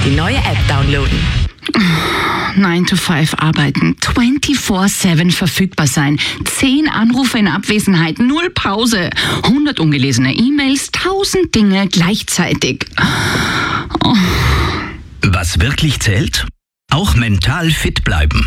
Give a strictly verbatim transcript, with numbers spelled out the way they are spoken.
die neue App downloaden. nine to five arbeiten, vierundzwanzig sieben verfügbar sein, zehn Anrufe in Abwesenheit, null Pause, hundert ungelesene E-Mails, tausend Dinge gleichzeitig. Oh. Was wirklich zählt? Auch mental fit bleiben.